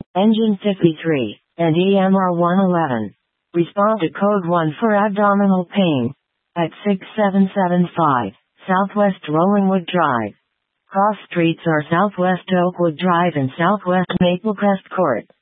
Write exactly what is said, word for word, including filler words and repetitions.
Engine fifty-three, and E M R one eleven. Respond to code one for abdominal pain. At six seven seven five, Southwest Rollingwood Drive. Cross streets are Southwest Oakwood Drive and Southwest Maplecrest Court.